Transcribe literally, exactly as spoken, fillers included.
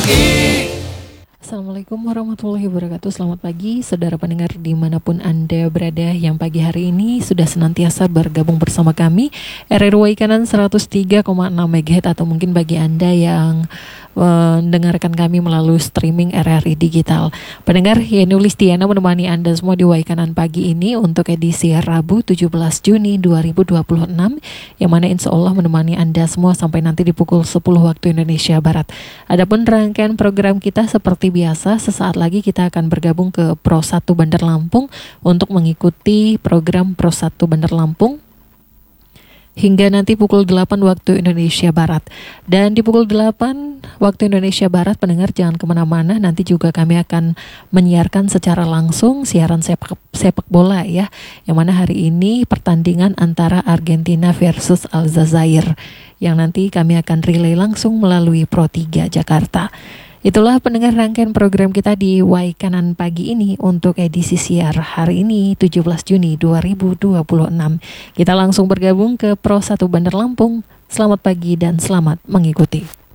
Assalamualaikum warahmatullahi wabarakatuh. Selamat pagi saudara pendengar dimanapun Anda berada, yang pagi hari ini sudah senantiasa bergabung bersama kami R R Y Kanan seratus tiga koma enam megahertz, atau mungkin bagi Anda yang mendengarkan kami melalui streaming R R I Digital. Pendengar, Yeni Listiana menemani Anda semua di Waikanan pagi ini untuk edisi Rabu tujuh belas Juni dua ribu dua puluh enam, yang mana insya Allah menemani Anda semua sampai nanti di pukul sepuluh waktu Indonesia Barat. Adapun rangkaian program kita seperti biasa, sesaat lagi kita akan bergabung ke Pro satu Bandar Lampung untuk mengikuti program Pro satu Bandar Lampung hingga nanti pukul delapan waktu Indonesia Barat. Dan di pukul delapan waktu Indonesia Barat, pendengar jangan kemana-mana, nanti juga kami akan menyiarkan secara langsung siaran sepak, sepak bola ya, yang mana hari ini pertandingan antara Argentina versus Aljazair, yang nanti kami akan relay langsung melalui Pro tiga Jakarta. Itulah pendengar rangkaian program kita di Waikanan pagi ini untuk edisi siar hari ini tujuh belas Juni dua ribu dua puluh enam. Kita langsung bergabung ke Pro satu Bandar Lampung. Selamat pagi dan selamat mengikuti.